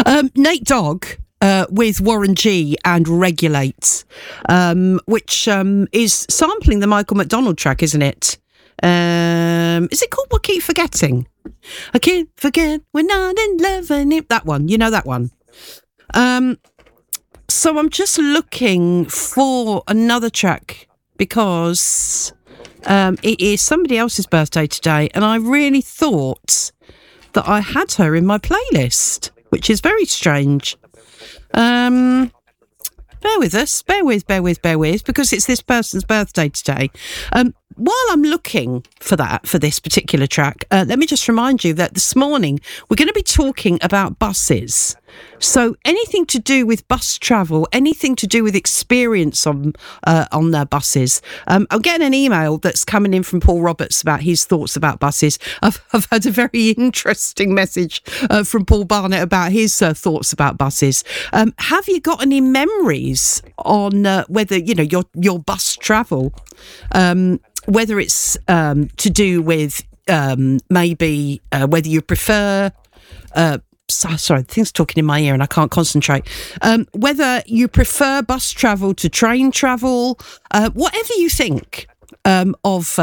Nate Dogg with Warren G and Regulate, which is sampling the Michael McDonald track, isn't it? Is it called We'll Keep Forgetting? I can't forget we're not in love anymore. That one, you know that one. So I'm just looking for another track because it is somebody else's birthday today, and I really thought that I had her in my playlist, which is very strange. Bear with us, bear with, because it's this person's birthday today. While I'm looking for this particular track, let me just remind you that this morning we're going to be talking about buses. So anything to do with bus travel, anything to do with experience on their buses. I'm getting an email that's coming in from Paul Roberts about his thoughts about buses. I've had a very interesting message from Paul Barnett about his thoughts about buses. Have you got any memories on whether, you know, your bus travel, whether it's to do with maybe whether you prefer... sorry, things talking in my ear and I can't concentrate. Whether you prefer bus travel to train travel, whatever you think of...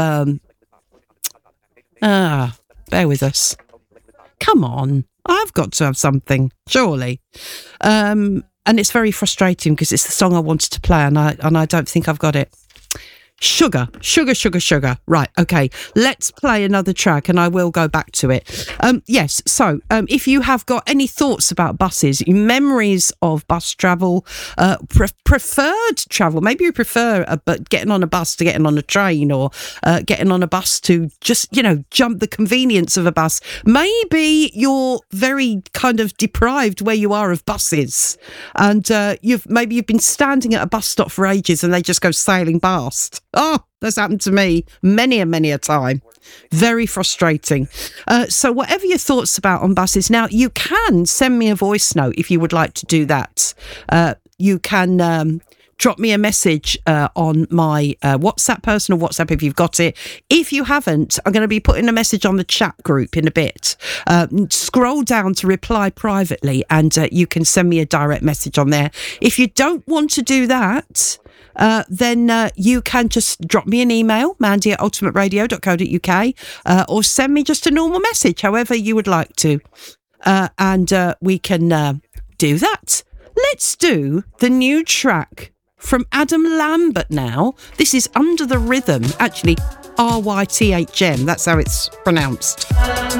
bear with us. Come on, I've got to have something, surely. And it's very frustrating because it's the song I wanted to play and I don't think I've got it. Sugar. Right, okay. Let's play another track and I will go back to it. Yes, so if you have got any thoughts about buses, memories of bus travel, preferred travel, maybe you prefer getting on a bus to getting on a train, or getting on a bus to just, you know, jump the convenience of a bus. Maybe you're very kind of deprived where you are of buses, and you've been standing at a bus stop for ages and they just go sailing past. Oh, that's happened to me many a time. Very frustrating. So whatever your thoughts about on buses. Now, you can send me a voice note if you would like to do that. You can drop me a message on my WhatsApp, personal WhatsApp, if you've got it. If you haven't, I'm going to be putting a message on the chat group in a bit. Scroll down to reply privately and you can send me a direct message on there. If you don't want to do that... then you can just drop me an email, mandy@ultimateradio.co.uk, or send me just a normal message, however you would like to. And we can do that. Let's do the new track from Adam Lambert now. This is Under the Rhythm, actually RYTHM, that's how it's pronounced.